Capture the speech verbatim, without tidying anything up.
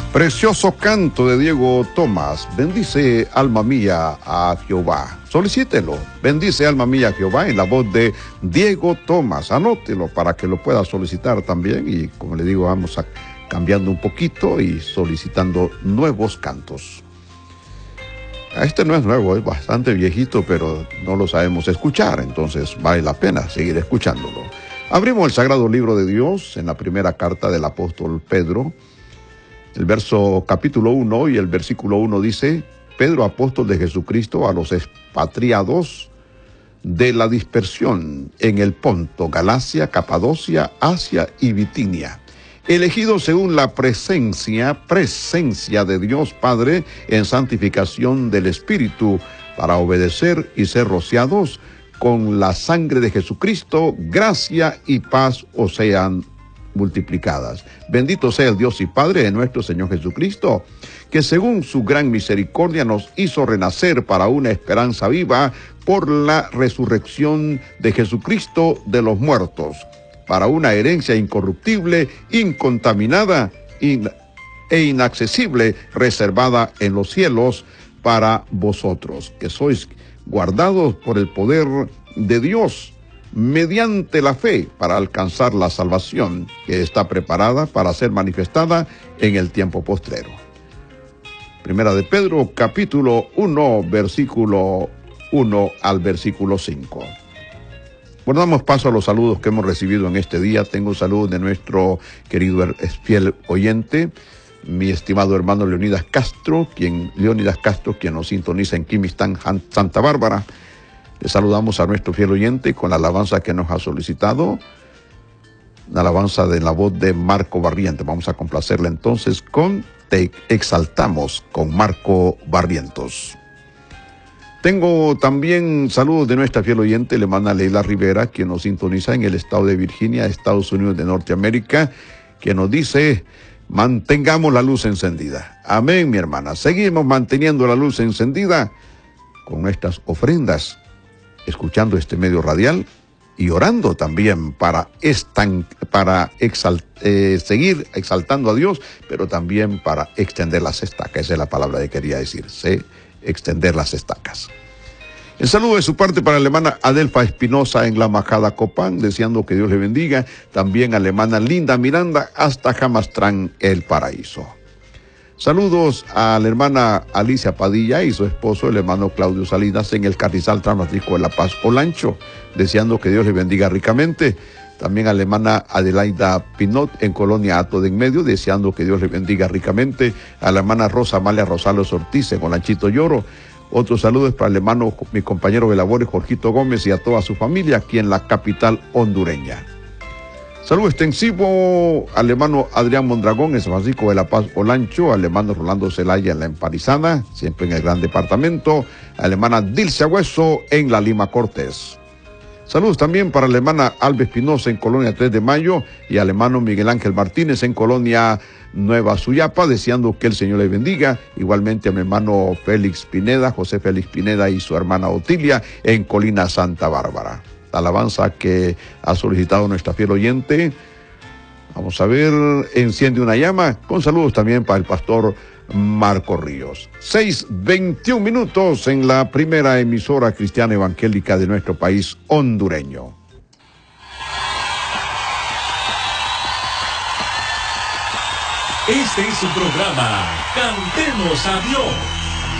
Precioso canto de Diego Tomás. Bendice alma mía a Jehová. Solicítelo. Bendice alma mía a Jehová en la voz de Diego Tomás. Anótelo para que lo pueda solicitar también. Y como le digo, vamos a, cambiando un poquito y solicitando nuevos cantos. Este no es nuevo, es bastante viejito, pero no lo sabemos escuchar, entonces vale la pena seguir escuchándolo. Abrimos el Sagrado Libro de Dios en la primera carta del apóstol Pedro. El verso capítulo uno y el versículo uno dice: Pedro, apóstol de Jesucristo, a los expatriados de la dispersión en el Ponto, Galacia, Capadocia, Asia y Bitinia, elegidos según la presencia, presencia de Dios Padre en santificación del Espíritu, para obedecer y ser rociados con la sangre de Jesucristo, gracia y paz os sean multiplicadas. Bendito sea el Dios y Padre de nuestro Señor Jesucristo, que según su gran misericordia nos hizo renacer para una esperanza viva por la resurrección de Jesucristo de los muertos, para una herencia incorruptible, incontaminada in, e inaccesible, reservada en los cielos para vosotros, que sois guardados por el poder de Dios, mediante la fe, para alcanzar la salvación que está preparada para ser manifestada en el tiempo postrero. Primera de Pedro, capítulo uno, versículo uno al versículo cinco. Bueno, damos paso a los saludos que hemos recibido en este día. Tengo un saludo de nuestro querido fiel oyente, mi estimado hermano Leonidas Castro, quien, Leonidas Castro, quien nos sintoniza en Quimistán, Santa Bárbara. Le saludamos a nuestro fiel oyente con la alabanza que nos ha solicitado, la alabanza de la voz de Marco Barrientos. Vamos a complacerle entonces con Te Exaltamos con Marco Barrientos. Tengo también saludos de nuestra fiel oyente, la hermana Leila Rivera, quien nos sintoniza en el estado de Virginia, Estados Unidos de Norteamérica, que nos dice: mantengamos la luz encendida. Amén, mi hermana. Seguimos manteniendo la luz encendida con nuestras ofrendas, escuchando este medio radial y orando también para, estan, para exalt, eh, seguir exaltando a Dios, pero también para extender las estacas. Esa es la palabra que quería decir, ¿sí? Extender las estacas. El saludo de su parte para la hermana Adelfa Espinosa en la Majada Copán, deseando que Dios le bendiga. También a la hermana Linda Miranda hasta Jamastrán, El Paraíso. Saludos a la hermana Alicia Padilla y su esposo, el hermano Claudio Salinas, en el Carrizal Transmatrico de La Paz, Olancho, deseando que Dios le bendiga ricamente. También a la hermana Adelaida Pinot en Colonia Ato de en Medio, deseando que Dios le bendiga ricamente. A la hermana Rosa Amalia Rosales Ortiz en Olanchito Lloro. Otros saludos para el hermano, mi compañero de labores, Jorgito Gómez, y a toda su familia aquí en la capital hondureña. Saludo extensivo al hermano Adrián Mondragón en San Francisco de La Paz, Olancho, al hermano Rolando Zelaya en la Emparizada, siempre en el gran departamento, a la hermana Dilce Hueso en la Lima Cortés. Saludos también para la hermana Alba Espinosa en Colonia tres de Mayo y al hermano Miguel Ángel Martínez en Colonia Nueva Suyapa, deseando que el Señor le bendiga. Igualmente a mi hermano Félix Pineda, José Félix Pineda y su hermana Otilia en Colina Santa Bárbara. La alabanza que ha solicitado nuestra fiel oyente, vamos a ver, enciende una llama, con saludos también para el pastor Marco Ríos. seis veintiún minutos en la primera emisora cristiana evangélica de nuestro país hondureño. Este es su programa, Cantemos a Dios.